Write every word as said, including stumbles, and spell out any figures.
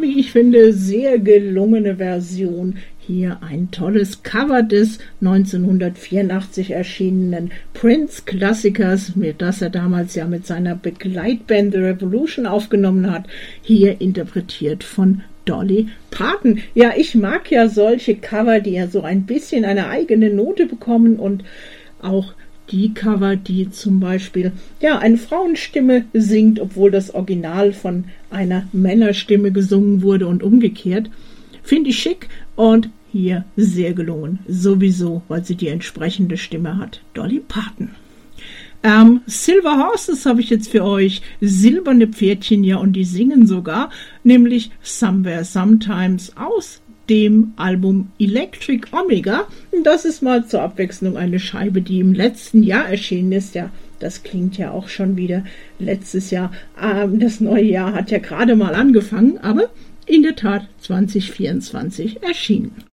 wie ich finde, sehr gelungene Version. Hier ein tolles Cover des neunzehnhundertvierundachtzig erschienenen Prince-Klassikers, das er damals ja mit seiner Begleitband The Revolution aufgenommen hat, hier interpretiert von Dolly Parton. Ja, ich mag ja solche Cover, die ja so ein bisschen eine eigene Note bekommen und auch die Cover, die zum Beispiel ja eine Frauenstimme singt, obwohl das Original von einer Männerstimme gesungen wurde und umgekehrt. Finde ich schick und hier sehr gelungen. Sowieso, weil sie die entsprechende Stimme hat. Dolly Parton. Ähm, Silver Horses habe ich jetzt für euch. Silberne Pferdchen, ja, und die singen sogar, nämlich Somewhere Sometimes aus dem Album Electric Omega. Das ist mal zur Abwechslung eine Scheibe, die im letzten Jahr erschienen ist. Ja, das klingt ja auch schon wieder letztes Jahr. Ähm, das neue Jahr hat ja gerade mal angefangen, aber in der Tat zwanzig vierundzwanzig erschienen.